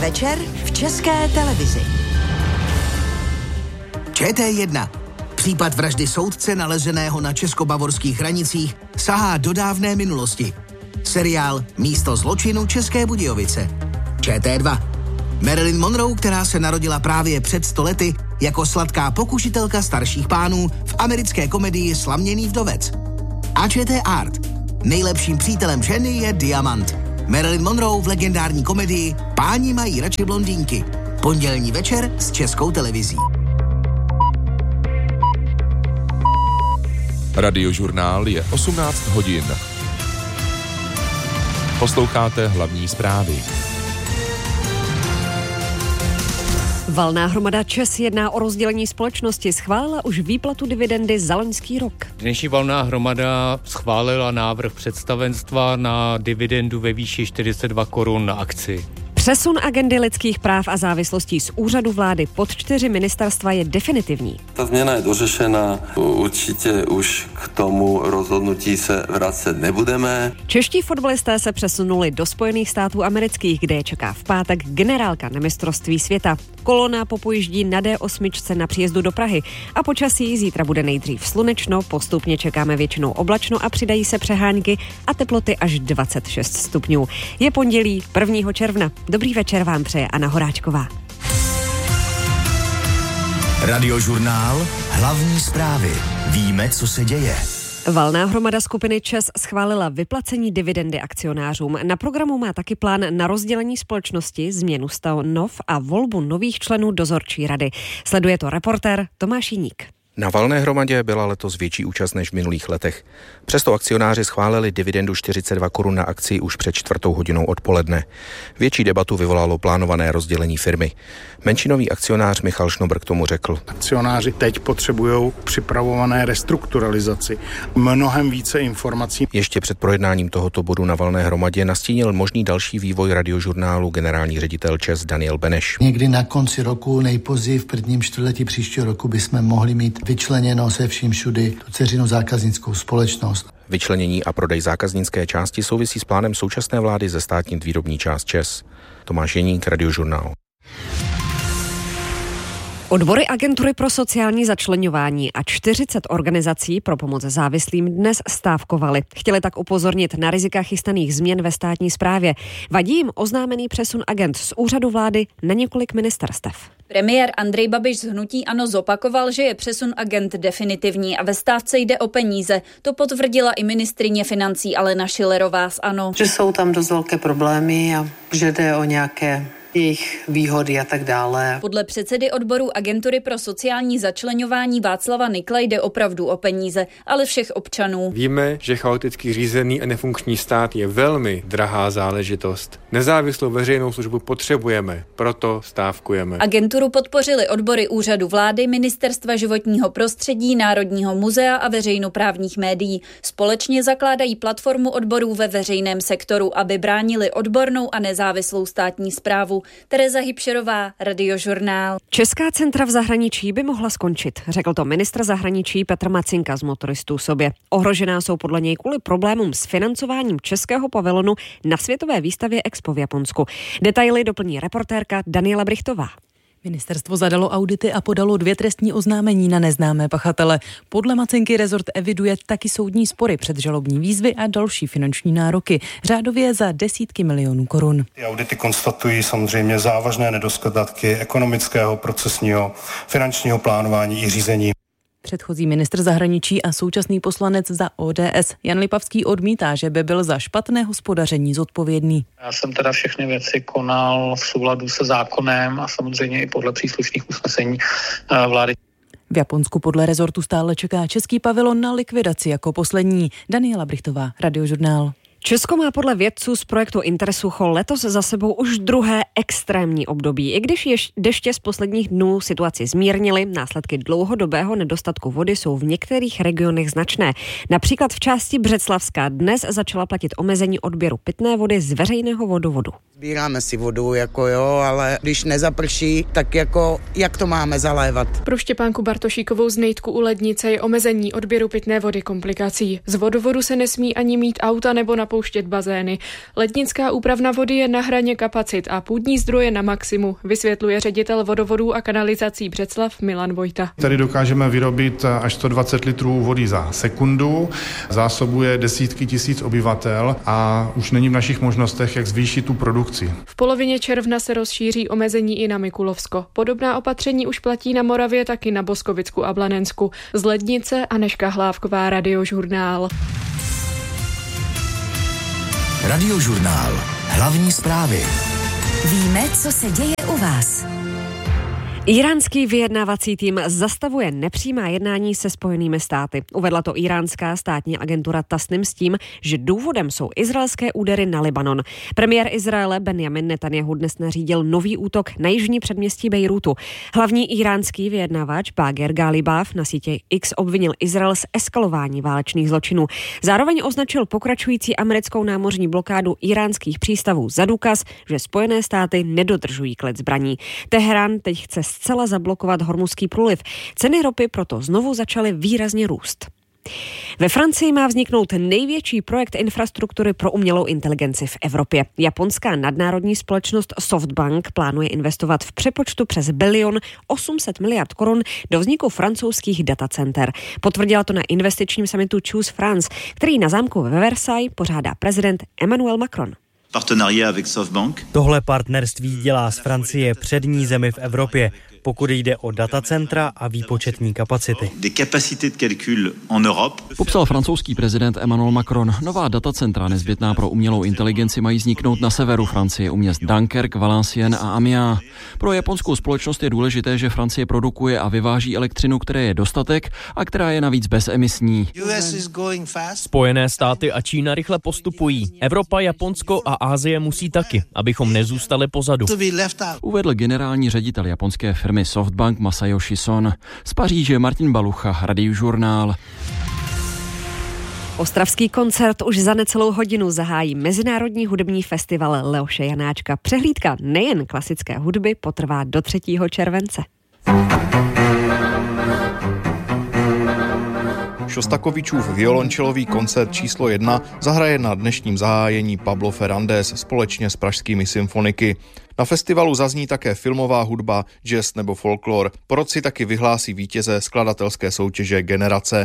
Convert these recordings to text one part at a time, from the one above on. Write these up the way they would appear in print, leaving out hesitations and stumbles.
večer v České televizi. ČT1. Případ vraždy soudce nalezeného na česko-bavorských hranicích sahá do dávné minulosti. Seriál Místo zločinu České Budějovice. ČT2. Marilyn Monroe, která se narodila právě před 100 lety jako sladká pokušitelka starších pánů v americké komedii Slaměný vdovec. A ČT Art. Nejlepším přítelem ženy je diamant. Marilyn Monroe v legendární komedii Páni mají radši blondýnky. Pondělní večer s Českou televizí. Radiožurnál je 18 hodin. Posloucháte hlavní zprávy. Valná hromada ČEZ jedná o rozdělení společnosti, schválila už výplatu dividendy za loňský rok. Dnešní valná hromada schválila návrh představenstva na dividendu ve výši 42 korun na akci. Přesun agendy lidských práv a závislostí z úřadu vlády pod 4 ministerstva je definitivní. Ta změna je dořešena, určitě už k tomu rozhodnutí se vracet nebudeme. Čeští fotbalisté se přesunuli do Spojených států amerických, kde je čeká v pátek generálka na mistrovství světa. Kolona popojíždí na D8 na příjezdu do Prahy a počasí zítra bude nejdřív slunečno, postupně čekáme většinou oblačno a přidají se přehánky a teploty až 26 stupňů. Je pondělí 1. června. Dobrý večer vám přeje Anna Horáčková. Radiožurnál, hlavní zprávy. Víme, co se děje. Valná hromada skupiny ČEZ schválila vyplacení dividendy akcionářům. Na programu má taky plán na rozdělení společnosti, změnu stanov a volbu nových členů dozorčí rady. Sleduje to reportér Tomáš Jiník. Na valné hromadě byla letos větší účast než v minulých letech. Přesto akcionáři schválili dividendu 42 korun na akci už před 4:00 odpoledne. Větší debatu vyvolalo plánované rozdělení firmy. Menšinový akcionář Michal Šnobr k tomu řekl. Akcionáři teď potřebují připravované restrukturalizaci. Mnohem více informací. Ještě před projednáním tohoto bodu na valné hromadě nastínil možný další vývoj radiožurnálu generální ředitel ČEZ Daniel Beneš. Někdy na konci roku, nejpozději v prvním čtvrtletí příštího roku bychom mohli mít vyčleněno se vším všudy tu dceřinou zákaznickou společnost. Vyčlenění a prodej zákaznické části souvisí s plánem současné vlády zestátnit výrobní část ČEZ. Tomáš Jeník, Radiožurnál. Odbory Agentury pro sociální začleňování a 40 organizací pro pomoc závislým dnes stávkovaly. Chtěli tak upozornit na rizika chystaných změn ve státní správě. Vadí jim oznámený přesun agent z úřadu vlády na několik ministerstev. Premiér Andrej Babiš z hnutí ANO zopakoval, že je přesun agent definitivní a ve stávce jde o peníze. To potvrdila i ministryně financí Alena Schillerová z ANO. Že jsou tam dost velké problémy a že jde o nějaké jejich výhody a tak dále. Podle předsedy odboru Agentury pro sociální začleňování Václava Nykla jde opravdu o peníze, ale všech občanů. Víme, že chaoticky řízený a nefunkční stát je velmi drahá záležitost. Nezávislou veřejnou službu potřebujeme, proto stávkujeme. Agenturu podpořili odbory úřadu vlády, Ministerstva životního prostředí, Národního muzea a veřejnoprávních médií. Společně zakládají platformu odborů ve veřejném sektoru, aby bránili odbornou a nezávislou státní správu. Tereza Hybšerová, Radiožurnál. Česká centra v zahraničí by mohla skončit, řekl to ministr zahraničí Petr Macinka z Motoristů sobě. Ohrožená jsou podle něj kvůli problémům s financováním českého pavilonu na světové výstavě Expo v Japonsku. Detaily doplní reportérka Daniela Brichtová. Ministerstvo zadalo audity a podalo 2 trestní oznámení na neznámé pachatele. Podle Macinky rezort eviduje taky soudní spory, předžalobní výzvy a další finanční nároky, řádově za desítky milionů korun. Ty audity konstatují samozřejmě závažné nedostatky ekonomického, procesního, finančního plánování i řízení. Předchozí ministr zahraničí a současný poslanec za ODS Jan Lipavský odmítá, že by byl za špatné hospodaření zodpovědný. Já jsem teda všechny věci konal v souladu se zákonem a samozřejmě i podle příslušných usnesení vlády. V Japonsku podle rezortu stále čeká český pavilon na likvidaci jako poslední. Daniela Brichtová, Radiožurnál. Česko má podle vědců z projektu Intersucho letos za sebou už druhé extrémní období. I když deště z posledních dnů situaci zmírnily, následky dlouhodobého nedostatku vody jsou v některých regionech značné. Například v části Břeclavska dnes začala platit omezení odběru pitné vody z veřejného vodovodu. Sbíráme si vodu, ale když nezaprší, tak jak to máme zalévat? Pro Štěpánku Bartošíkovou z Nejtku u Lednice je omezení odběru pitné vody komplikací. Z vodovodu se nesmí ani mít auta nebo na zapouštět bazény. Lednická úpravna vody je na hraně kapacit a půdní zdroje na maximu, vysvětluje ředitel vodovodů a kanalizací Břeclav Milan Vojta. Tady dokážeme vyrobit až 120 litrů vody za sekundu, zásobuje desítky tisíc obyvatel a už není v našich možnostech, jak zvýšit tu produkci. V polovině června se rozšíří omezení i na Mikulovsko. Podobná opatření už platí na Moravě, taky na Boskovicku a Blanensku. Z Lednice Anežka Hlávková, Radiožurnál. Radiožurnál. Hlavní zprávy. Víme, co se děje u vás. Íránský vyjednávací tým zastavuje nepřímá jednání se Spojenými státy. Uvedla to iránská státní agentura Tasnim s tím, že důvodem jsou izraelské údery na Libanon. Premiér Izraele Benjamin Netanjahu dnes nařídil nový útok na jižní předměstí Bejrútu. Hlavní iránský vyjednávač Bager Ghalibaf na sítě X obvinil Izrael z eskalování válečných zločinů. Zároveň označil pokračující americkou námořní blokádu iránských přístavů za důkaz, že Spojené státy nedodržují klid zbraní. Teherán teď chce zcela zablokovat Hormuzský průliv. Ceny ropy proto znovu začaly výrazně růst. Ve Francii má vzniknout největší projekt infrastruktury pro umělou inteligenci v Evropě. Japonská nadnárodní společnost SoftBank plánuje investovat v přepočtu přes 1 800 miliard korun do vzniku francouzských datacenter. Potvrdila to na investičním summitu Choose France, který na zámku ve Versailles pořádá prezident Emmanuel Macron. Tohle partnerství dělá z Francie přední zemi v Evropě, pokud jde o datacentra a výpočetní kapacity. Popsal francouzský prezident Emmanuel Macron. Nová datacentra nezbytná pro umělou inteligenci mají vzniknout na severu Francie u měst Dunkerque, Valenciennes a Amiens. Pro japonskou společnost je důležité, že Francie produkuje a vyváží elektřinu, které je dostatek a která je navíc bezemisní. Spojené státy a Čína rychle postupují. Evropa, Japonsko a Asie musí taky, abychom nezůstali pozadu. Uvedl generální ředitel japonské firmy SoftBank Masayoshi Son. Z Paříže Martin Balucha, Radiožurnál. Ostravský koncert už za necelou hodinu zahájí Mezinárodní hudební festival Leoše Janáčka. Přehlídka nejen klasické hudby potrvá do 3. července. Šostakovičův violončelový koncert číslo 1 zahraje na dnešním zahájení Pablo Fernández společně s pražskými symfoniky. Na festivalu zazní také filmová hudba, jazz nebo folklor. Porotci taky vyhlásí vítěze skladatelské soutěže Generace.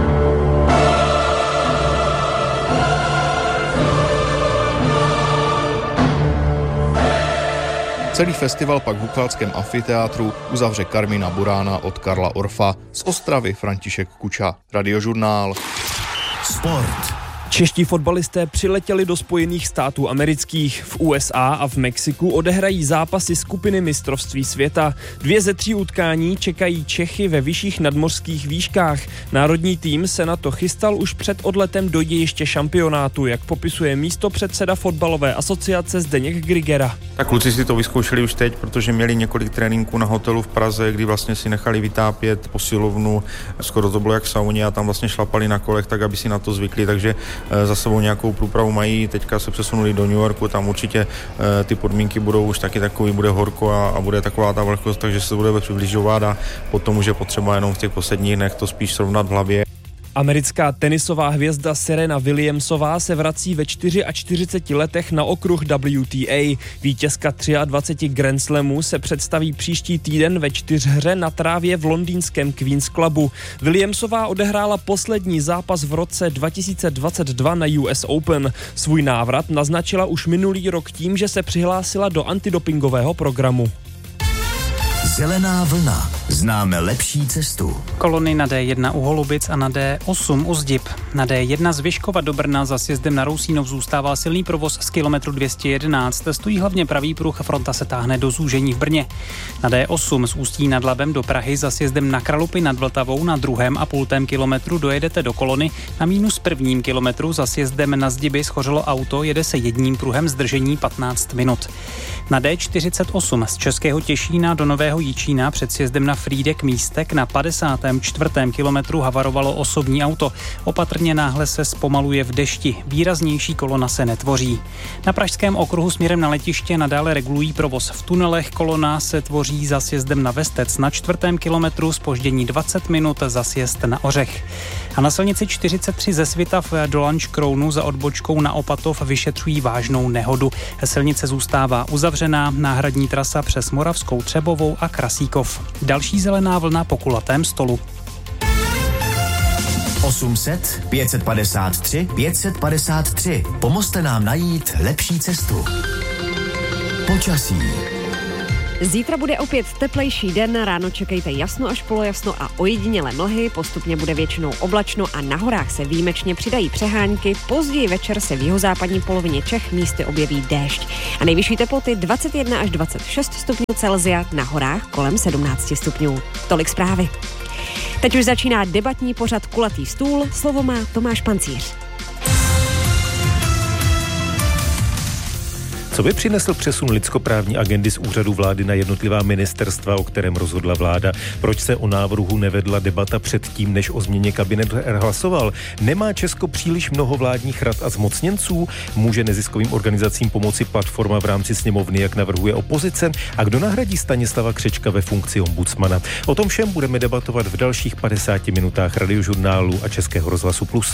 Celý festival pak v Hukvaldském amfiteátru uzavře Carmina Burána od Karla Orfa. Z Ostravy František Kuča, Radiožurnál. Sport. Čeští fotbalisté přiletěli do Spojených států amerických. V USA a v Mexiku odehrají zápasy skupiny mistrovství světa. 2 ze 3 utkání čekají Čechy ve vyšších nadmořských výškách. Národní tým se na to chystal už před odletem do dějiště šampionátu, jak popisuje místopředseda fotbalové asociace Zdeněk Grigera. Tak kluci si to vyzkoušeli už teď, protože měli několik tréninků na hotelu v Praze, kdy vlastně si nechali vytápět posilovnu. Skoro to bylo jak v sauně a tam vlastně šlapali na kolech, tak aby si na to zvykli, takže za sebou nějakou průpravu mají, teďka se přesunuli do New Yorku, tam určitě ty podmínky budou už taky takový, bude horko a bude taková ta vlhkost, takže se bude přibližovat a potom už je potřeba jenom v těch posledních dnech to spíš srovnat v hlavě. Americká tenisová hvězda Serena Williamsová se vrací ve 44 letech na okruh WTA. Vítězka 23 Grand Slamů se představí příští týden ve 4hře na trávě v londýnském Queen's Clubu. Williamsová odehrála poslední zápas v roce 2022 na US Open. Svůj návrat naznačila už minulý rok tím, že se přihlásila do antidopingového programu. Zelená vlna. Známe lepší cestu. Kolony na D1 u Holubic a na D8 u Zdib. Na D1 z Vyškova do Brna za sjezdem na Rousínov zůstává silný provoz z kilometru 211. Stojí hlavně pravý pruh a fronta se táhne do zúžení v Brně. Na D8 z Ústí nad Labem do Prahy za sjezdem na Kralupy nad Vltavou na 2,5 kilometru dojedete do Kolony. Na -1 kilometru za sjezdem na Zdiby schořelo auto, jede se jedním pruhem, zdržení 15 minut. Na D48 z Českého Těšína do Nového Jičína před sjezdem na Frýdek Místek na 54. kilometru havarovalo osobní auto. Opatrně náhle se zpomaluje v dešti. Výraznější kolona se netvoří. Na pražském okruhu směrem na letiště nadále regulují provoz v tunelech. Kolona se tvoří za sjezdem na Vestec na 4. kilometru, zpoždění 20 minut za sjezd na Ořech. A na silnici 43 ze Svitav do Lanškrounu za odbočkou na Opatov vyšetřují vážnou nehodu. Silnice zůstává uzavřená, náhradní trasa přes Moravskou Třebovou a Krasíkov. Další zelená vlna po kulatém stolu. 800 553 553. Pomozte nám najít lepší cestu. Počasí. Zítra bude opět teplejší den, ráno čekejte jasno až polojasno a ojedinělé mlhy, postupně bude většinou oblačno a na horách se výjimečně přidají přehánky, později večer se v jihozápadní polovině Čech místy objeví déšť. A nejvyšší teploty 21 až 26 stupňů Celsia, na horách kolem 17 stupňů. Tolik zprávy. Teď už začíná debatní pořad Kulatý stůl, slovo má Tomáš Pancíř. Co by přinesl přesun lidskoprávní agendy z úřadu vlády na jednotlivá ministerstva, o kterém rozhodla vláda? Proč se o návrhu nevedla debata předtím, než o změně kabinet hlasoval? Nemá Česko příliš mnoho vládních rad a zmocněnců? Může neziskovým organizacím pomoci platforma v rámci sněmovny, jak navrhuje opozice? A kdo nahradí Stanislava Křečka ve funkci ombudsmana? O tom všem budeme debatovat v dalších 50 minutách Radiožurnálu a Českého rozhlasu Plus.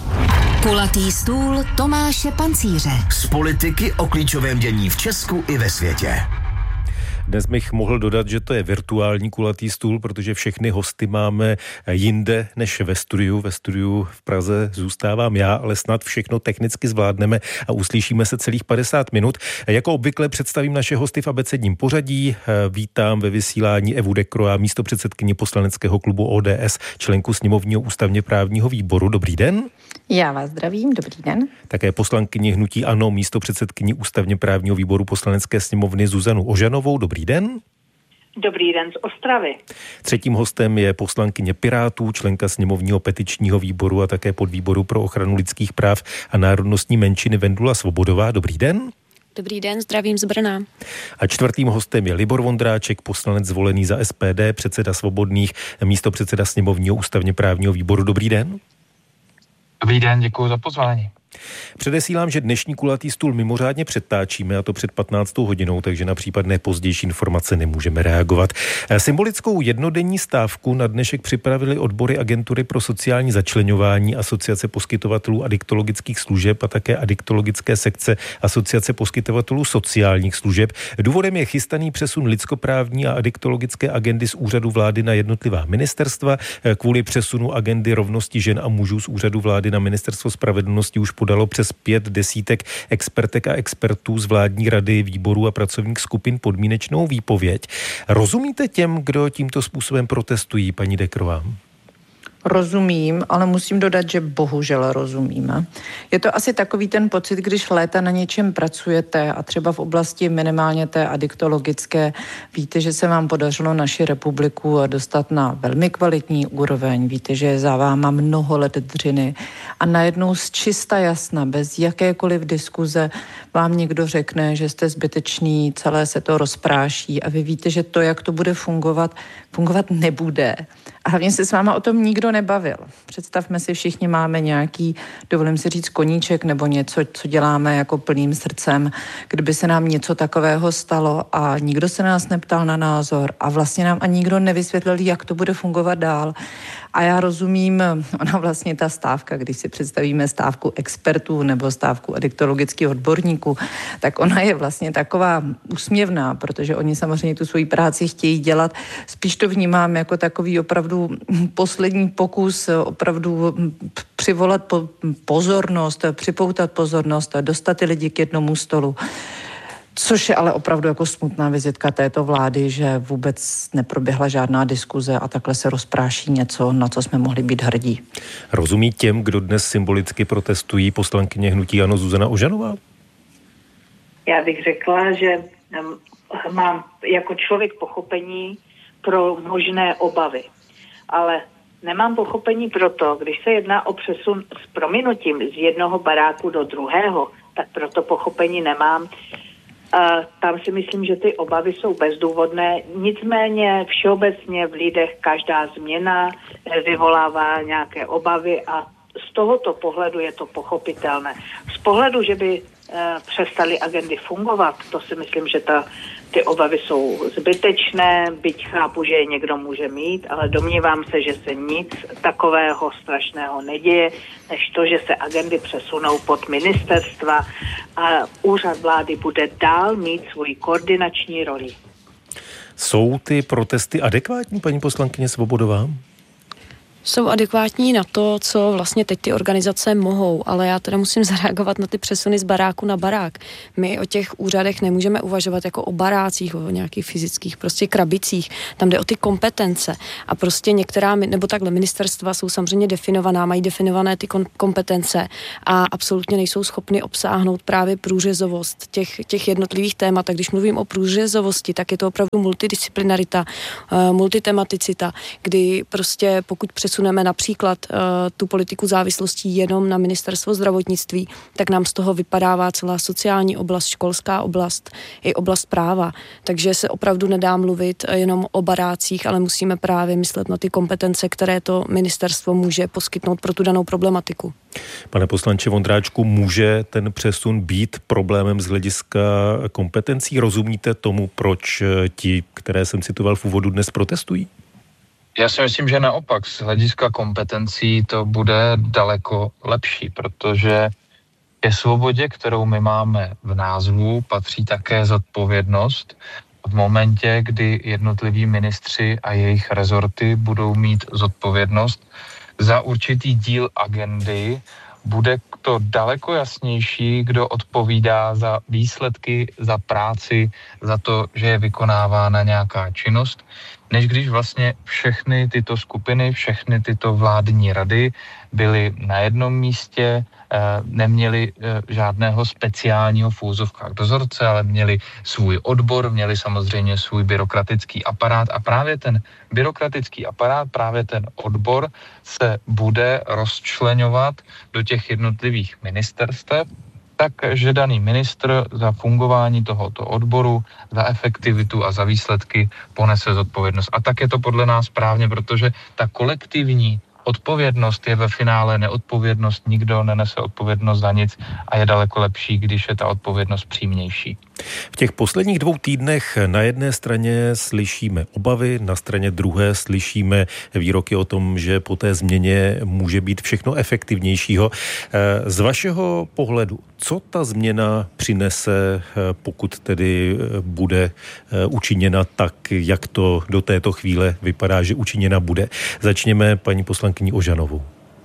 Kulatý stůl Tomáše Pancíře. Z politiky o klíčovém dění v Česku i ve světě. Dnes bych mohl dodat, že to je virtuální kulatý stůl, protože všechny hosty máme jinde než ve studiu. Ve studiu v Praze zůstávám já, ale snad všechno technicky zvládneme a uslyšíme se celých 50 minut. Jako obvykle představím naše hosty v abecedním pořadí. Vítám ve vysílání Evu Dekroa, místopředsedkyni poslaneckého klubu ODS, členku sněmovního ústavně právního výboru. Dobrý den. Já vás zdravím, dobrý den. Také poslankyni hnutí ANO, místopředsedkyni ústavně právního výboru poslanecké sněmovny Zuzanu Ožanovou. Dobrý den. Dobrý den z Ostravy. Třetím hostem je poslankyně Pirátů, členka sněmovního petičního výboru a také podvýboru pro ochranu lidských práv a národnostní menšiny Vendula Svobodová. Dobrý den. Dobrý den, zdravím z Brna. A čtvrtým hostem je Libor Vondráček, poslanec zvolený za SPD, předseda Svobodných, místopředseda sněmovního ústavně právního výboru. Dobrý den. Dobrý den, děkuji za pozvání. Předesílám, že dnešní kulatý stůl mimořádně předtáčíme, a to před 15. hodinou, takže na případné pozdější informace nemůžeme reagovat. Symbolickou jednodenní stávku na dnešek připravili odbory Agentury pro sociální začleňování, Asociace poskytovatelů adiktologických služeb a také adiktologické sekce Asociace poskytovatelů sociálních služeb. Důvodem je chystaný přesun lidskoprávní a adiktologické agendy z úřadu vlády na jednotlivá ministerstva. Kvůli přesunu agendy rovnosti žen a mužů z úřadu vlády na Ministerstvo spravedlnosti už podalo přes 5 desítek expertek a expertů z vládní rady, výborů a pracovních skupin podmínečnou výpověď. Rozumíte těm, kdo tímto způsobem protestují, paní Dekrová? Rozumím, ale musím dodat, že bohužel rozumíme. Je to asi takový ten pocit, když léta na něčem pracujete a třeba v oblasti minimálně té adiktologické víte, že se vám podařilo naši republiku dostat na velmi kvalitní úroveň. Víte, že je za váma mnoho let dřiny a najednou z čista jasna, bez jakékoliv diskuze vám někdo řekne, že jste zbytečný, celé se to rozpráší a vy víte, že to, jak to bude fungovat nebude. A hlavně se s váma o tom nikdo nebavil. Představme si, všichni máme nějaký, dovolím si říct, koníček nebo něco, co děláme jako plným srdcem, kdyby se nám něco takového stalo a nikdo se nás neptal na názor a vlastně nám ani nikdo nevysvětlil, jak to bude fungovat dál. A já rozumím, ona vlastně ta stávka, když si představíme stávku expertů nebo stávku adiktologických odborníků, tak ona je vlastně taková úsměvná, protože oni samozřejmě tu svoji práci chtějí dělat. Spíš to vnímám jako takový opravdu poslední pokus opravdu přivolat pozornost, připoutat pozornost, dostat ty lidi k jednomu stolu. Což je ale opravdu jako smutná vizitka této vlády, že vůbec neproběhla žádná diskuze a takhle se rozpráší něco, na co jsme mohli být hrdí. Rozumí těm, kdo dnes symbolicky protestují, poslankyně hnutí ANO Zuzana Ožanová? Já bych řekla, že mám jako člověk pochopení pro možné obavy, ale nemám pochopení pro to, když se jedná o přesun s prominutím z jednoho baráku do druhého, tak proto pochopení nemám. Tam si myslím, že ty obavy jsou bezdůvodné. Nicméně všeobecně v lidech každá změna vyvolává nějaké obavy a z tohoto pohledu je to pochopitelné. Z pohledu, že by přestaly agendy fungovat, to si myslím, že ty obavy jsou zbytečné, byť chápu, že je někdo může mít, ale domnívám se, že se nic takového strašného neděje, než to, že se agendy přesunou pod ministerstva a úřad vlády bude dál mít svoji koordinační roli. Jsou ty protesty adekvátní, paní poslankyně Svobodová? Jsou adekvátní na to, co vlastně teď ty organizace mohou, ale já teda musím zareagovat na ty přesuny z baráku na barák. My o těch úřadech nemůžeme uvažovat jako o barácích, o nějakých fyzických prostě krabicích. Tam jde o ty kompetence a prostě některá, nebo takhle ministerstva jsou samozřejmě definovaná, mají definované ty kompetence a absolutně nejsou schopny obsáhnout právě průřezovost těch jednotlivých témat. A když mluvím o průřezovosti, tak je to opravdu multidisciplinarita, multitematicita, kdy prostě pokud přesuneme například tu politiku závislostí jenom na ministerstvo zdravotnictví, tak nám z toho vypadává celá sociální oblast, školská oblast i oblast práva. Takže se opravdu nedá mluvit jenom o barácích, ale musíme právě myslet na ty kompetence, které to ministerstvo může poskytnout pro tu danou problematiku. Pane poslanče Vondráčku, může ten přesun být problémem z hlediska kompetencí? Rozumíte tomu, proč ti, které jsem citoval v úvodu, dnes protestují? Já si myslím, že naopak z hlediska kompetencí to bude daleko lepší, protože ke svobodě, kterou my máme v názvu, patří také zodpovědnost. V momentě, kdy jednotliví ministři a jejich rezorty budou mít zodpovědnost za určitý díl agendy, bude to daleko jasnější, kdo odpovídá za výsledky, za práci, za to, že je vykonávána nějaká činnost, než když vlastně všechny tyto skupiny, všechny tyto vládní rady byly na jednom místě, neměli žádného speciálního v úzovkách dozorce, ale měli svůj odbor, měli samozřejmě svůj byrokratický aparát a právě ten byrokratický aparát, právě ten odbor se bude rozčleňovat do těch jednotlivých ministerstev, takže daný ministr za fungování tohoto odboru, za efektivitu a za výsledky ponese zodpovědnost. A tak je to podle nás správně, protože ta kolektivní odpovědnost je ve finále neodpovědnost, nikdo nenese odpovědnost za nic a je daleko lepší, když je ta odpovědnost přímější. V těch posledních 2 týdnech na jedné straně slyšíme obavy, na straně druhé slyšíme výroky o tom, že po té změně může být všechno efektivnějšího. Z vašeho pohledu, co ta změna přinese, pokud tedy bude učiněna tak, jak to do této chvíle vypadá, že učiněna bude? Začněme paní poslankyní Ožanovou.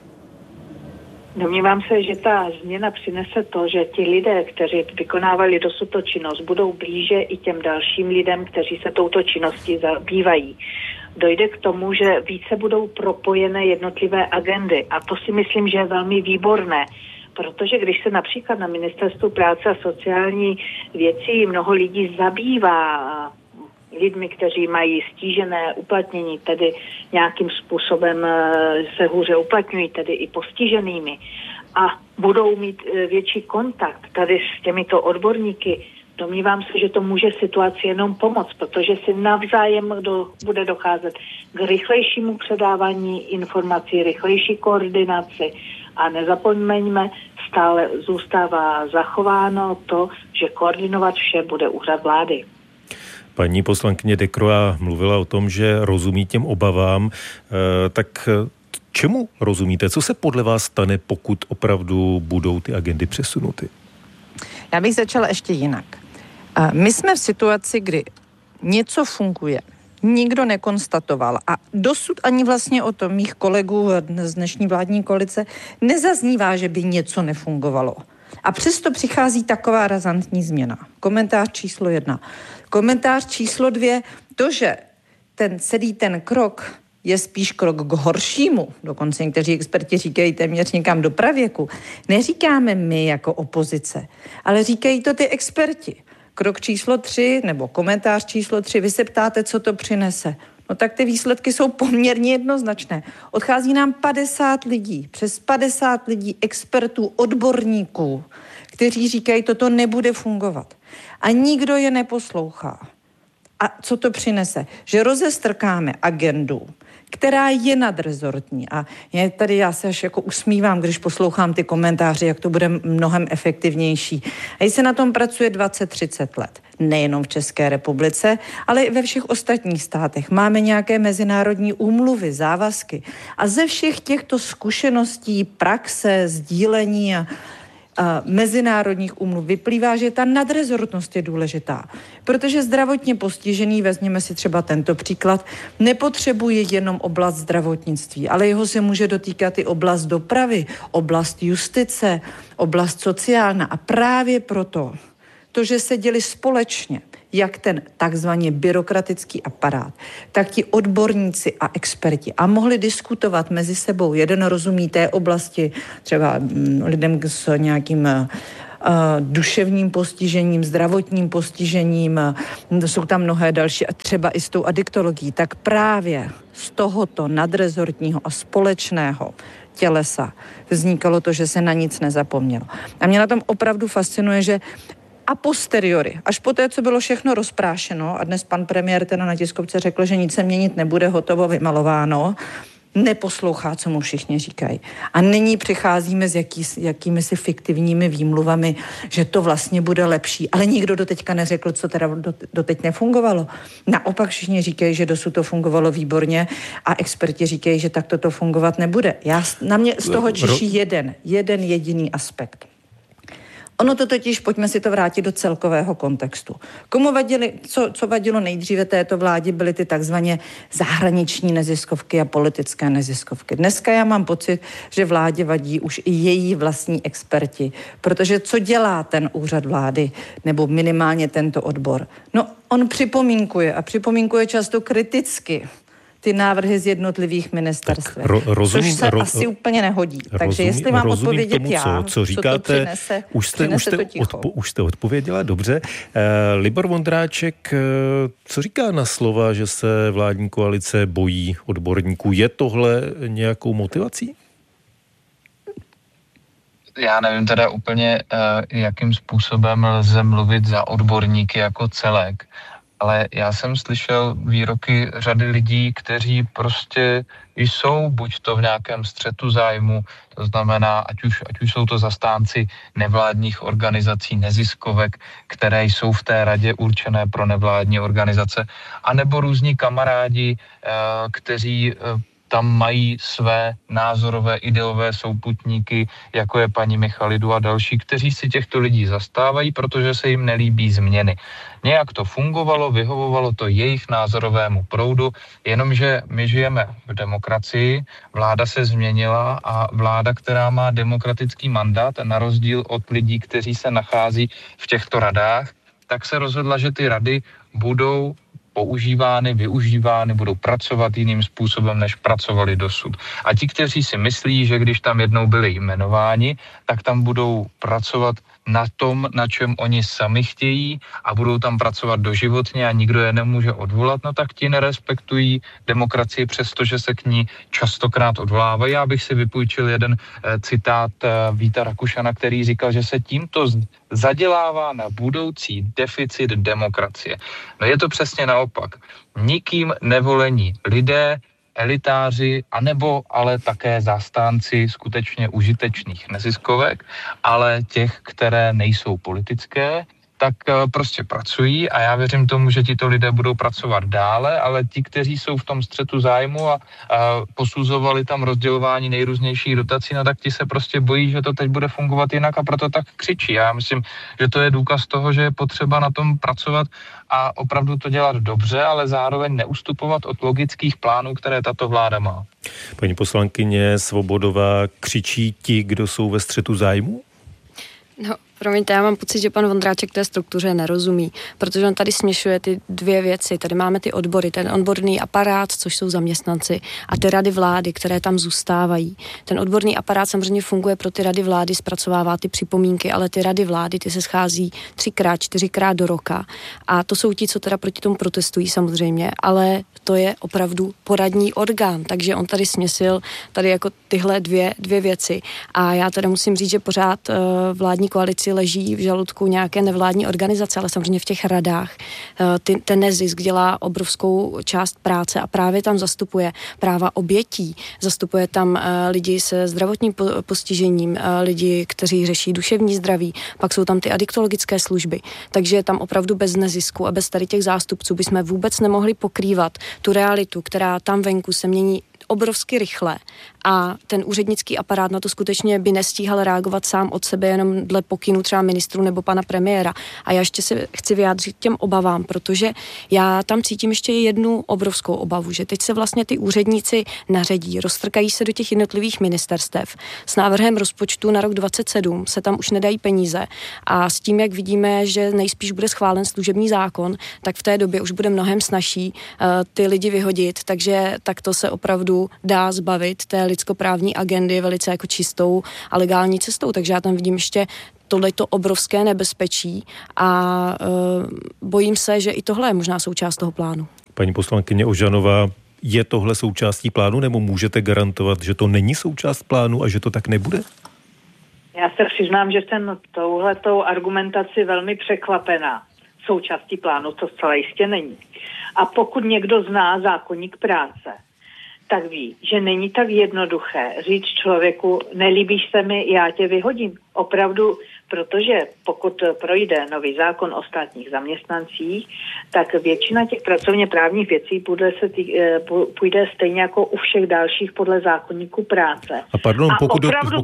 Domnívám se, že ta změna přinese to, že ti lidé, kteří vykonávali dosud tu činnost, budou blíže i těm dalším lidem, kteří se touto činností zabývají. Dojde k tomu, že více budou propojené jednotlivé agendy a to si myslím, že je velmi výborné, protože když se například na Ministerstvu práce a sociální věcí mnoho lidí zabývá lidmi, kteří mají stížené uplatnění, tedy nějakým způsobem se hůře uplatňují, tedy i postiženými a budou mít větší kontakt tady s těmito odborníky, domnívám se, že to může situaci jenom pomoct, protože si navzájem bude docházet k rychlejšímu předávání informací, rychlejší koordinaci a nezapomeňme, stále zůstává zachováno to, že koordinovat vše bude úřad vlády. Paní poslankyně Decroix mluvila o tom, že rozumí těm obavám, tak čemu rozumíte? Co se podle vás stane, pokud opravdu budou ty agendy přesunuty? Já bych začala ještě jinak. My jsme v situaci, kdy něco funguje, nikdo nekonstatoval a dosud ani vlastně od mých kolegů z dnešní vládní koalice nezaznívá, že by něco nefungovalo. A přesto přichází taková razantní změna. Komentář číslo 1. Komentář číslo 2. To, že celý ten krok je spíš krok k horšímu, dokonce někteří experti říkají téměř někam do pravěku, neříkáme my jako opozice, ale říkají to ty experti. Krok číslo 3 nebo komentář číslo 3, vy se ptáte, co to přinese. No tak ty výsledky jsou poměrně jednoznačné. Odchází nám 50 lidí, přes 50 lidí, expertů, odborníků, kteří říkají, toto nebude fungovat. A nikdo je neposlouchá. A co to přinese? Že rozestrkáme agendu, která je nadrezortní. A já se až jako usmívám, když poslouchám ty komentáře, jak to bude mnohem efektivnější. A se na tom pracuje 20-30 let. Nejenom v České republice, ale i ve všech ostatních státech. Máme nějaké mezinárodní úmluvy, závazky. A ze všech těchto zkušeností, praxe, sdílení a mezinárodních úmluv vyplývá, že ta nadrezortnost je důležitá. Protože zdravotně postižený, vezměme si třeba tento příklad, nepotřebuje jenom oblast zdravotnictví, ale jeho se může dotýkat i oblast dopravy, oblast justice, oblast sociální. A právě proto, že se děli společně, jak ten takzvaně byrokratický aparát, tak ti odborníci a experti a mohli diskutovat mezi sebou. Jeden rozumí té oblasti, třeba lidem s nějakým duševním postižením, zdravotním postižením, jsou tam mnohé další, a třeba i s tou adiktologií, tak právě z tohoto nadrezortního a společného tělesa vznikalo to, že se na nic nezapomnělo. A mě na tom opravdu fascinuje, že a posteriori, až po té, co bylo všechno rozprášeno, a dnes pan premiér teda na tiskovce řekl, že nic se měnit nebude, hotovo, vymalováno, neposlouchá, co mu všichni říkají. A nyní přicházíme s jakými si fiktivními výmluvami, že to vlastně bude lepší. Ale nikdo doteďka neřekl, co teda doteď nefungovalo. Naopak všichni říkají, že dosud to fungovalo výborně a experti říkají, že takto to fungovat nebude. Na mě z toho čiší jeden jediný aspekt. Ono to totiž, pojďme si to vrátit do celkového kontextu. Co vadilo nejdříve této vládě, byly ty takzvaně zahraniční neziskovky a politické neziskovky. Dneska já mám pocit, že vládě vadí už i její vlastní experti, protože co dělá ten úřad vlády, nebo minimálně tento odbor? No, on připomínkuje často kriticky ty návrhy z jednotlivých ministerstv. Což se asi úplně nehodí. Takže jestli mám odpovědět tomu, já, co říkáte, už jste odpověděla, dobře. Libor Vondráček, co říká na slova, že se vládní koalice bojí odborníků? Je tohle nějakou motivací? Já nevím teda úplně, jakým způsobem lze mluvit za odborníky jako celek. Ale já jsem slyšel výroky řady lidí, kteří prostě jsou buď to v nějakém střetu zájmu, to znamená, ať už jsou to zastánci nevládních organizací, neziskovek, které jsou v té radě určené pro nevládní organizace, anebo různí kamarádi, kteří tam mají své názorové, ideové souputníky, jako je paní Michalidu a další, kteří si těchto lidí zastávají, protože se jim nelíbí změny. Nějak to fungovalo, vyhovovalo to jejich názorovému proudu, jenomže my žijeme v demokracii, vláda se změnila a vláda, která má demokratický mandát, na rozdíl od lidí, kteří se nachází v těchto radách, tak se rozhodla, že ty rady budou využívány, budou pracovat jiným způsobem, než pracovali dosud. A ti, kteří si myslí, že když tam jednou byli jmenováni, tak tam budou pracovat na tom, na čem oni sami chtějí a budou tam pracovat doživotně a nikdo je nemůže odvolat, no tak ti nerespektují demokracii, přestože se k ní častokrát odvolávají. Já bych si vypůjčil jeden citát Víta Rakušana, který říkal, že se tímto zadělává na budoucí deficit demokracie. No je to přesně naopak. Nikým nevolení lidé, elitáři, anebo ale také zastánci skutečně užitečných neziskovek, ale těch, které nejsou politické, tak prostě pracují a já věřím tomu, že tito lidé budou pracovat dále, ale ti, kteří jsou v tom střetu zájmu a posuzovali tam rozdělování nejrůznějších dotací, no tak ti se prostě bojí, že to teď bude fungovat jinak a proto tak křičí. Já myslím, že to je důkaz toho, že je potřeba na tom pracovat a opravdu to dělat dobře, ale zároveň neustupovat od logických plánů, které tato vláda má. Paní poslankyně Svobodová, křičí ti, kdo jsou ve střetu zájmu? No, promiňte, já mám pocit, že pan Vondráček té struktuře nerozumí, protože on tady směšuje ty dvě věci. Tady máme ty odbory, ten odborný aparát, což jsou zaměstnanci, a ty rady vlády, které tam zůstávají. Ten odborný aparát samozřejmě funguje pro ty rady vlády, zpracovává ty připomínky, ale ty rady vlády, ty se schází 3x, 4x do roka. A to jsou ti, co teda proti tomu protestují samozřejmě, ale to je opravdu poradní orgán, takže on tady směsil tady jako tyhle dvě věci. A já teda musím říct, že pořád vládní koalici asi leží v žaludku nějaké nevládní organizace, ale samozřejmě v těch radách ten nezisk dělá obrovskou část práce a právě tam zastupuje práva obětí, zastupuje tam lidi se zdravotním postižením, lidi, kteří řeší duševní zdraví, pak jsou tam ty adiktologické služby, takže tam opravdu bez nezisku a bez tady těch zástupců bychom vůbec nemohli pokrývat tu realitu, která tam venku se mění obrovsky rychle a ten úřednický aparát na to skutečně by nestíhal reagovat sám od sebe jenom dle pokynu třeba ministru nebo pana premiéra. A já ještě se chci vyjádřit těm obavám, protože já tam cítím ještě jednu obrovskou obavu, že teď se vlastně ty úředníci naředí, roztrkají se do těch jednotlivých ministerstev. S návrhem rozpočtu na rok 2027 se tam už nedají peníze a s tím, jak vidíme, že nejspíš bude schválen služební zákon, tak v té době už bude mnohem snazší ty lidi vyhodit, takže takto se opravdu dá zbavit té lidskoprávní agendy velice jako čistou a legální cestou. Takže já tam vidím ještě tohleto obrovské nebezpečí a bojím se, že i tohle je možná součást toho plánu. Paní poslankyně Ožanová, je tohle součástí plánu, nebo můžete garantovat, že to není součást plánu a že to tak nebude? Já se přiznám, že jsem touhletou argumentaci velmi překvapená. Součástí plánu to zcela jistě není. A pokud někdo zná zákoník práce, tak ví, že není tak jednoduché říct člověku, nelíbíš se mi, já tě vyhodím. Opravdu, protože pokud projde nový zákon o státních zaměstnancích, tak většina těch pracovně právních věcí půjde stejně jako u všech dalších podle zákoníku práce. A pardon, pokud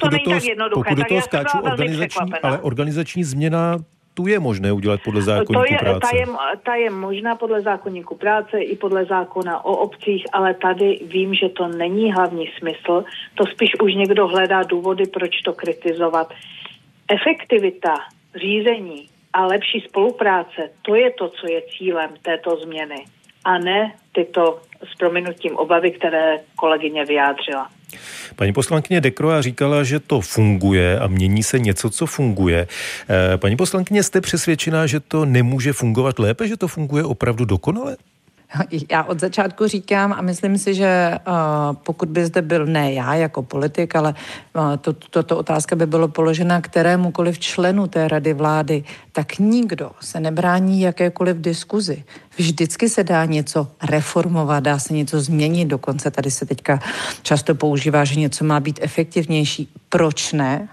do toho skáču organizační změna, tu je možné udělat podle zákoníku práce. Ta je možná podle zákoníku práce i podle zákona o obcích, ale tady vím, že to není hlavní smysl. To spíš už někdo hledá důvody, proč to kritizovat. Efektivita řízení a lepší spolupráce, to je to, co je cílem této změny. A ne tyto s prominutím obavy, které kolegyně vyjádřila. Paní poslankyně Decroix říkala, že to funguje a mění se něco, co funguje. Paní poslankyně, jste přesvědčená, že to nemůže fungovat lépe, že to funguje opravdu dokonale? Já od začátku říkám a myslím si, že pokud by zde byl ne já jako politik, ale toto otázka by bylo položena kterémukoliv členu té rady vlády, tak nikdo se nebrání jakékoliv diskuzi. Vždycky se dá něco reformovat, dá se něco změnit, dokonce tady se teďka často používá, že něco má být efektivnější. Proč ne?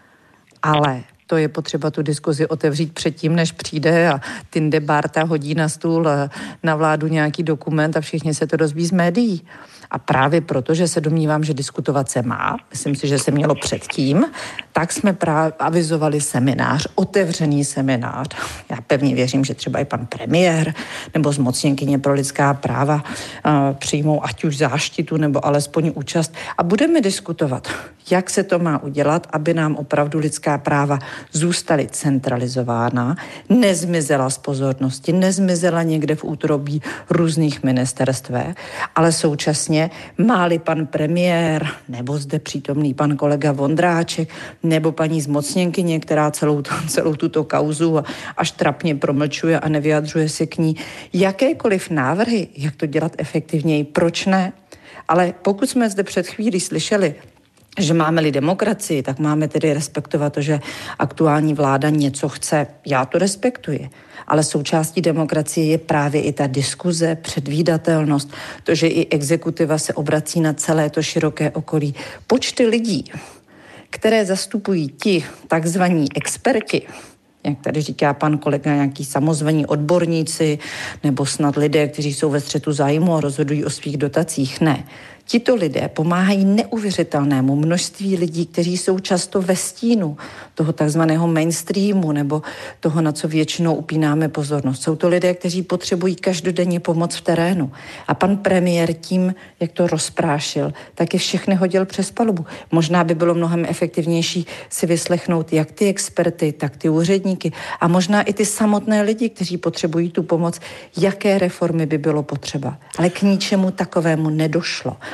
Ale to je potřeba tu diskuzi otevřít předtím, než přijde a Tinde Bárta hodí na stůl na vládu nějaký dokument a všichni se to dozví z médií. A právě proto, že se domnívám, že diskutovat se má, myslím si, že se mělo předtím, tak jsme avizovali seminář, otevřený seminář. Já pevně věřím, že třeba i pan premiér nebo zmocněnkyně pro lidská práva přijmou ať už záštitu nebo alespoň účast a budeme diskutovat, jak se to má udělat, aby nám opravdu lidská práva zůstaly centralizována, nezmizela z pozornosti, nezmizela někde v útrobí různých ministerstvech, ale současně má-li pan premiér nebo zde přítomný pan kolega Vondráček nebo paní zmocněnkyně, která celou tuto kauzu až trapně promlčuje a nevyjadřuje se k ní, jakékoliv návrhy, jak to dělat efektivněji, proč ne? Ale pokud jsme zde před chvílí slyšeli, že máme-li demokracii, tak máme tedy respektovat to, že aktuální vláda něco chce. Já to respektuji. Ale součástí demokracie je právě i ta diskuze, předvídatelnost, to, že i exekutiva se obrací na celé to široké okolí. Počty lidí, které zastupují ti takzvaní experti, jak tady říká pan kolega, nějaký samozvaní odborníci, nebo snad lidé, kteří jsou ve střetu zájmu a rozhodují o svých dotacích. Ne. Tito lidé pomáhají neuvěřitelnému množství lidí, kteří jsou často ve stínu toho takzvaného mainstreamu nebo toho, na co většinou upínáme pozornost. Jsou to lidé, kteří potřebují každodenně pomoc v terénu. A pan premiér tím, jak to rozprášil, tak je všechny hodil přes palubu. Možná by bylo mnohem efektivnější si vyslechnout jak ty experty, tak ty úředníky a možná i ty samotné lidi, kteří potřebují tu pomoc, jaké reformy by bylo potřeba. Ale k ničemu takovému nedošlo.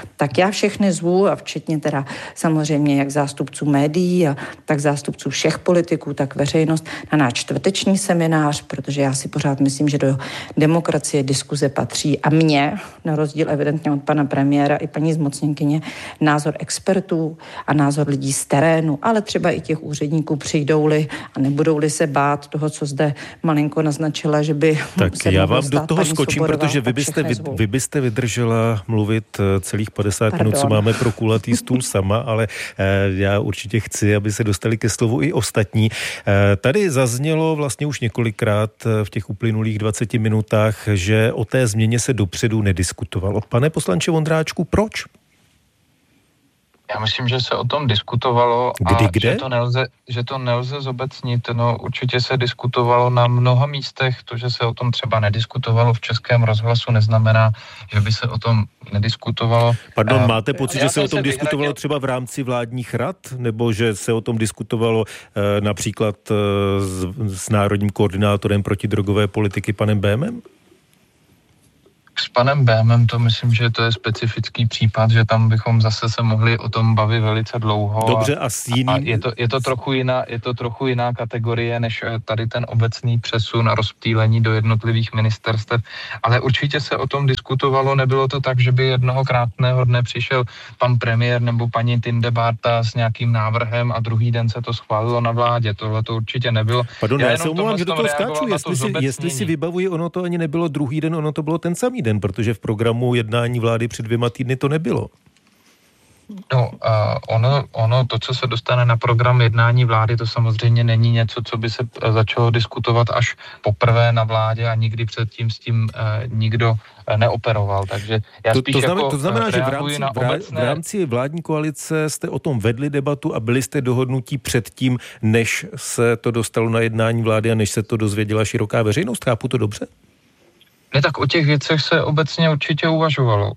Tak já všechny zvu, a včetně teda samozřejmě jak zástupců médií, a tak zástupců všech politiků, tak veřejnost na náš čtvrteční seminář, protože já si pořád myslím, že do demokracie diskuze patří a mě, na rozdíl evidentně od pana premiéra i paní zmocněnkyně, názor expertů a názor lidí z terénu, ale třeba i těch úředníků přijdou-li a nebudou-li se bát toho, co zde malinko naznačila, že by tak se já vám do toho skočím, Soborová, protože vy byste vydržela mluvit celých 50 minut, co máme pro kulatý stůl sama, ale já určitě chci, aby se dostali ke slovu i ostatní. Tady zaznělo vlastně už několikrát v těch uplynulých 20 minutách, že o té změně se dopředu nediskutovalo. Pane poslanče Vondráčku, proč? Já myslím, že se o tom diskutovalo kde? Že to nelze zobecnit. No, určitě se diskutovalo na mnoha místech. To, že se o tom třeba nediskutovalo v Českém rozhlasu, neznamená, že by se o tom nediskutovalo. Pardon, máte pocit, že se o tom diskutovalo třeba v rámci vládních rad? Nebo že se o tom diskutovalo například s národním koordinátorem protidrogové politiky panem Bémem? S panem Bémem to myslím, že to je specifický případ, že tam bychom zase se mohli o tom bavit velice dlouho. Dobře, a s jiným... A je to trochu jiná kategorie, než tady ten obecný přesun a rozptýlení do jednotlivých ministerstev. Ale určitě se o tom diskutovalo, nebylo to tak, že by jednoho krásného dne přišel pan premiér nebo paní Tindebárta s nějakým návrhem a druhý den se to schválilo na vládě. Tohle to určitě nebylo. Pardon, já se omlouvám, že do toho skáču. Jestli si vybavuji, ono to ani nebylo druhý den, ono to bylo ten samý den, protože v programu jednání vlády před 2 týdny to nebylo. No, ono, to, co se dostane na program jednání vlády, to samozřejmě není něco, co by se začalo diskutovat až poprvé na vládě a nikdy předtím s tím nikdo neoperoval. Takže já spíš to znamená, že v rámci vládní koalice jste o tom vedli debatu a byli jste dohodnutí předtím, než se to dostalo na jednání vlády a než se to dozvěděla široká veřejnost. Chápu to dobře? Ne, tak o těch věcech se obecně určitě uvažovalo.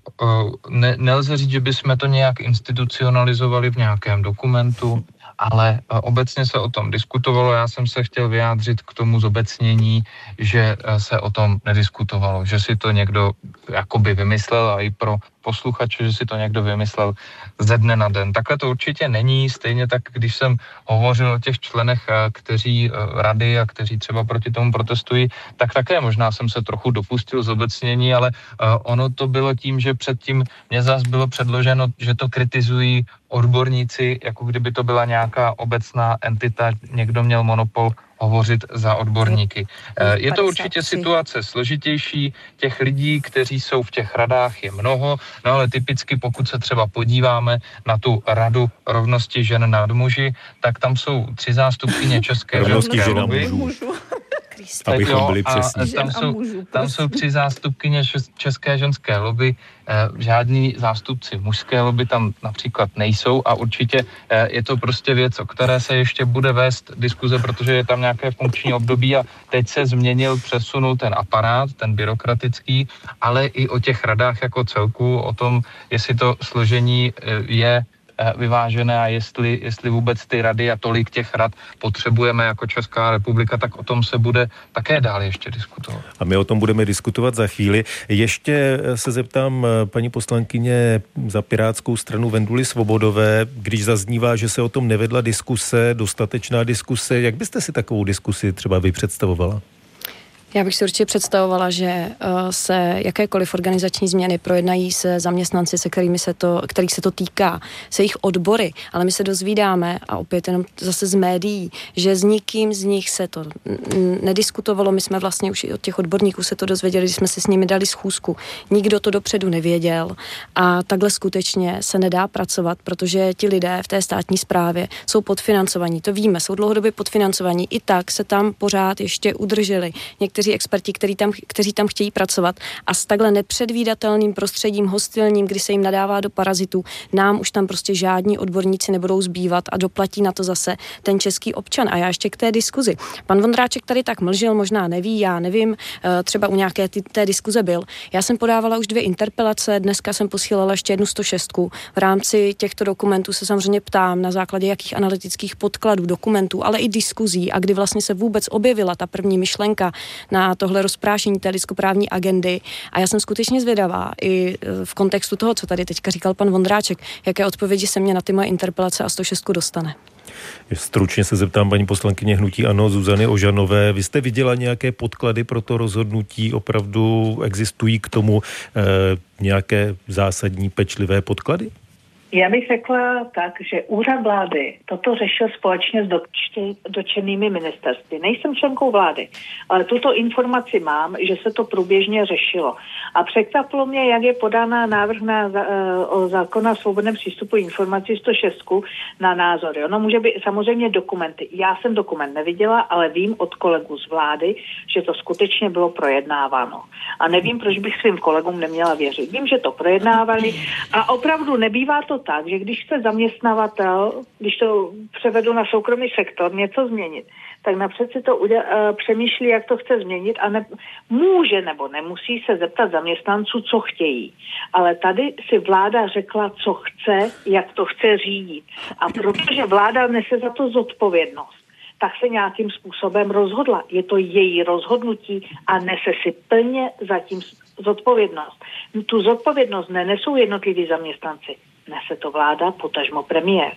Nelze říct, že bychom to nějak institucionalizovali v nějakém dokumentu, ale obecně se o tom diskutovalo. Já jsem se chtěl vyjádřit k tomu zobecnění, že se o tom nediskutovalo, že si to někdo jakoby vymyslel a i pro posluchače, že si to někdo vymyslel ze dne na den. Takhle to určitě není, stejně tak, když jsem hovořil o těch členech, kteří rady a kteří třeba proti tomu protestují, tak také možná jsem se trochu dopustil zobecnění, ale ono to bylo tím, že předtím mě zase bylo předloženo, že to kritizují odborníci, jako kdyby to byla nějaká obecná entita, někdo měl monopol hovořit za odborníky. Je to určitě situace složitější, těch lidí, kteří jsou v těch radách, je mnoho, no ale typicky pokud se třeba podíváme na tu radu rovnosti žen nad muži, tak tam jsou 3 zástupkyně České ženské lobby. Abychom byli přesní. Tam jsou 3 zástupkyně České ženské lobby, žádní zástupci mužské lobby tam například nejsou a určitě je to prostě věc, o které se ještě bude vést diskuze, protože je tam nějaké funkční období a teď se přesunul ten aparát, ten byrokratický, ale i o těch radách jako celku, o tom, jestli to složení je vyvážené a jestli vůbec ty rady a tolik těch rad potřebujeme jako Česká republika, tak o tom se bude také dál ještě diskutovat. A my o tom budeme diskutovat za chvíli. Ještě se zeptám paní poslankyně za Pirátskou stranu Venduly Svobodové, když zaznívá, že se o tom nevedla diskuse, dostatečná diskuse, jak byste si takovou diskusi třeba vy představovala? Já bych si určitě představovala, že se jakékoliv organizační změny projednají se zaměstnanci, kterých se to týká, se jejich odbory, ale my se dozvídáme, a opět jenom zase z médií, že s nikým z nich se to nediskutovalo, my jsme vlastně už i od těch odborníků se to dozvěděli, když jsme si s nimi dali schůzku. Nikdo to dopředu nevěděl a takhle skutečně se nedá pracovat, protože ti lidé v té státní správě jsou podfinancovaní, to víme, jsou dlouhodobě podfinancovaní, i tak se tam pořád ještě udrželi někteří experti, kteří tam chtějí pracovat a s takhle nepředvídatelným prostředím hostilním, kdy se jim nadává do parazitů, nám už tam prostě žádní odborníci nebudou zbývat a doplatí na to zase ten český občan. A já ještě k té diskuzi. Pan Vondráček tady tak mlžil, možná neví, já nevím, třeba u nějaké té diskuze byl. Já jsem podávala už 2 interpelace, dneska jsem posílala ještě 1 106. V rámci těchto dokumentů se samozřejmě ptám, na základě jakých analytických podkladů, dokumentů, ale i diskuzí a kdy vlastně se vůbec objevila ta první myšlenka na tohle rozprášení té lidskoprávní agendy. A já jsem skutečně zvědavá i v kontextu toho, co tady teďka říkal pan Vondráček, jaké odpovědi se mě na ty moje interpelace a 106 dostane. Stručně se zeptám paní poslankyně hnutí ANO Zuzany Ožanové. Vy jste viděla nějaké podklady pro to rozhodnutí? Opravdu existují k tomu nějaké zásadní pečlivé podklady? Já bych řekla tak, že úřad vlády toto řešil společně s dotčenými ministerstvy. Nejsem členkou vlády, ale tuto informaci mám, že se to průběžně řešilo. A překvapilo mě, jak je podána návrh o zákona o svobodném přístupu informací 106 na názory. Ono může být samozřejmě dokumenty. Já jsem dokument neviděla, ale vím od kolegů z vlády, že to skutečně bylo projednáváno. A nevím, proč bych svým kolegům neměla věřit. Vím, že to projednávali a opravdu nebývá to tak, že když chce zaměstnavatel, když to převedu na soukromý sektor, něco změnit, tak napřed si to přemýšlí, jak to chce změnit a může nebo nemusí se zeptat zaměstnanců, co chtějí. Ale tady si vláda řekla, co chce, jak to chce řídit. A protože vláda nese za to zodpovědnost, tak se nějakým způsobem rozhodla. Je to její rozhodnutí a nese si plně zatím zodpovědnost. Tu zodpovědnost nenesou jednotliví zaměstnanci. Nese to vláda, potažmo premiér.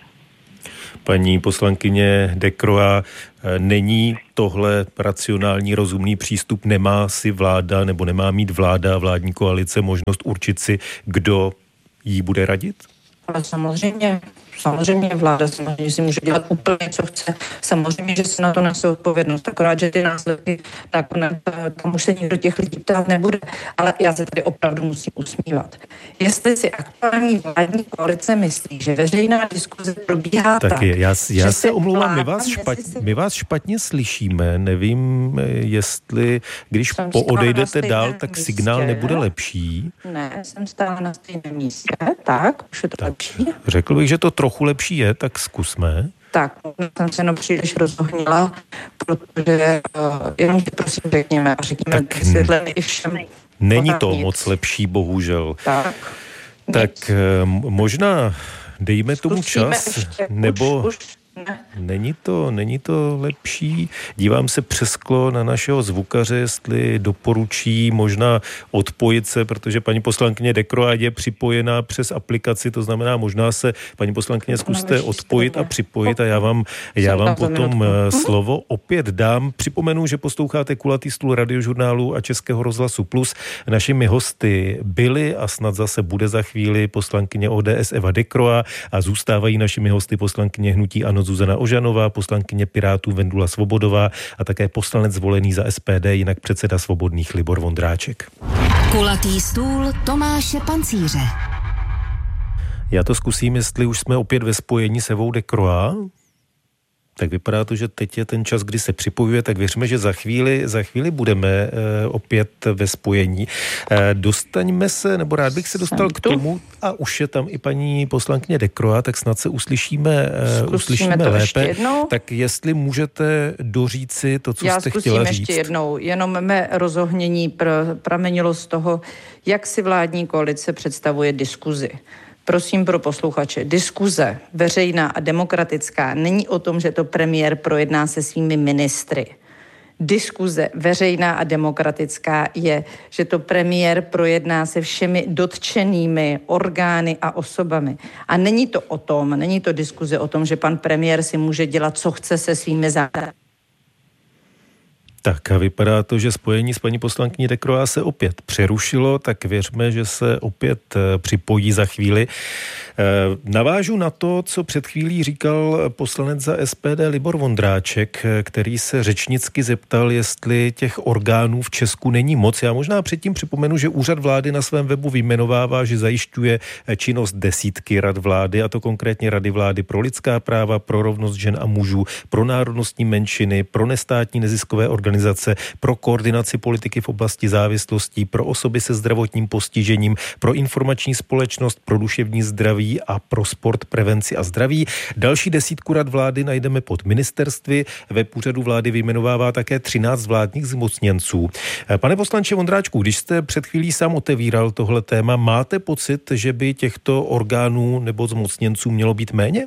Paní poslankyně Decroix, není tohle racionální, rozumný přístup? Nemá si vláda nebo nemá mít vláda, vládní koalice možnost určit si, kdo jí bude radit? Ale samozřejmě vláda samozřejmě si může dělat úplně, co chce. Samozřejmě, že se na to nese odpovědnost. Akorát, že ty následky nakonec tam už se nikdo těch lidí ptát nebude. Ale já se tady opravdu musím usmívat. Jestli si aktuální vládní koalice myslí, že veřejná diskuze probíhá tak, já se omlouvám, my vás špatně slyšíme. Nevím, jestli když poodejdete dál, tak signál nebude lepší. Ne, jsem stála na stejném místě. Tak, už je to lepší. Řekl bych, že to trochu lepší je, tak zkusme. Tak, jsem se jenom příliš rozohnila, protože jenom si prosím řekněme vysvětleme i všem. Není to moc lepší, bohužel. Tak možná dejme tomu čas, ještě, nebo... Už Není to lepší. Dívám se přes sklo na našeho zvukaře, jestli doporučí možná odpojit se, protože paní poslankyně Decroix je připojená přes aplikaci, to znamená, možná se paní poslankyně zkuste odpojit a připojit a já vám potom slovo opět dám. Připomenu, že posloucháte Kulatý stůl Radiožurnálu a Českého rozhlasu Plus. Našimi hosty byly a snad zase bude za chvíli poslankyně ODS Eva Decroix a zůstávají našimi hosty poslankyně hnutí ANO Zuzana Ožanová, poslankyně Pirátů Vendula Svobodová a také poslanec zvolený za SPD, jinak předseda Svobodných Libor Vondráček. Kulatý stůl Tomáše Pancíře. Já to zkusím, jestli už jsme opět ve spojení s Evou Decroix. Tak vypadá to, že teď je ten čas, kdy se připojuje, tak věřme, že za chvíli budeme opět ve spojení. Dostaňme se, nebo rád bych se dostal k tomu, a už je tam i paní poslankyně Decroix, tak snad se uslyšíme lépe. Tak jestli můžete doříci to, co jste chtěla říct. Já zkusím ještě jednou, jenom mé rozohnění pramenilo z toho, jak si vládní koalice představuje diskuzi. Prosím pro posluchače, diskuze veřejná a demokratická není o tom, že to premiér projedná se svými ministry. Diskuze veřejná a demokratická je, že to premiér projedná se všemi dotčenými orgány a osobami. A není to diskuze o tom, že pan premiér si může dělat, co chce se svými zájmy. Tak a vypadá to, že spojení s paní poslankyní Decroix se opět přerušilo, tak věřme, že se opět připojí za chvíli. Navážu na to, co před chvílí říkal poslanec za SPD Libor Vondráček, který se řečnicky zeptal, jestli těch orgánů v Česku není moc. Já možná předtím připomenu, že úřad vlády na svém webu vyjmenovává, že zajišťuje činnost desítky rad vlády, a to konkrétně Rady vlády pro lidská práva, pro rovnost žen a mužů, pro národnostní menšiny, pro nestátní neziskové organizace, pro koordinaci politiky v oblasti závislostí, pro osoby se zdravotním postižením, pro informační společnost, pro duševní zdraví a pro sport, prevenci a zdraví. Další desítku rad vlády najdeme pod ministerstvy. Web úřadu vlády vyjmenovává také 13 vládních zmocněnců. Pane poslanče Vondráčku, když jste před chvílí sám otevíral tohle téma, máte pocit, že by těchto orgánů nebo zmocněnců mělo být méně?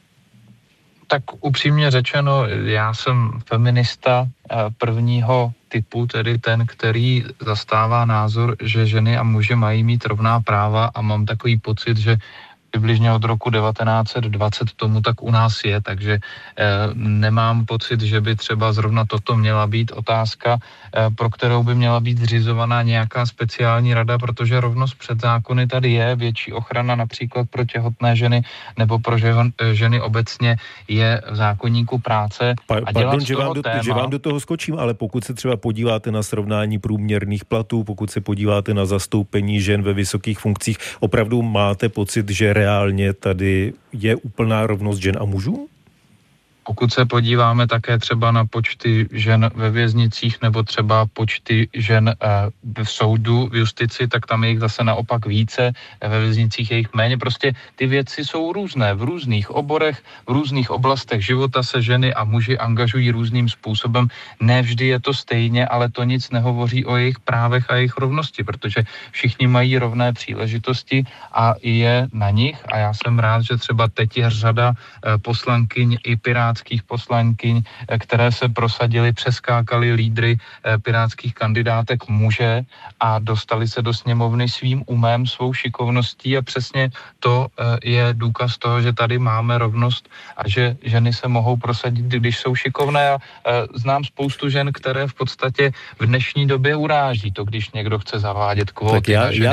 Tak upřímně řečeno, já jsem feminista prvního typu, tedy ten, který zastává názor, že ženy a muži mají mít rovná práva a mám takový pocit, že přibližně od roku 1920 tomu tak u nás je, takže nemám pocit, že by třeba zrovna toto měla být otázka, pro kterou by měla být zřizovaná nějaká speciální rada, protože rovnost před zákony tady je, větší ochrana například pro těhotné ženy nebo pro ženy obecně je v zákoníku práce. Pardon, že vám do toho skočím, ale pokud se třeba podíváte na srovnání průměrných platů, pokud se podíváte na zastoupení žen ve vysokých funkcích, opravdu máte pocit, že reálně tady je úplná rovnost žen a mužů? Pokud se podíváme také třeba na počty žen ve věznicích nebo třeba počty žen v soudu, v justici, tak tam je jich zase naopak více, ve věznicích je jich méně. Prostě ty věci jsou různé. V různých oborech, v různých oblastech života se ženy a muži angažují různým způsobem. Ne vždy je to stejně, ale to nic nehovoří o jejich právech a jejich rovnosti, protože všichni mají rovné příležitosti a je na nich. A já jsem rád, že třeba teď je řada poslankyň i pirátských poslankyň, které se prosadily, přeskákaly lídry pirátských kandidátek muže a dostali se do sněmovny svým umem, svou šikovností a přesně to je důkaz toho, že tady máme rovnost a že ženy se mohou prosadit, když jsou šikovné a znám spoustu žen, které v podstatě v dnešní době uráží to, když někdo chce zavádět kvóty na ženy.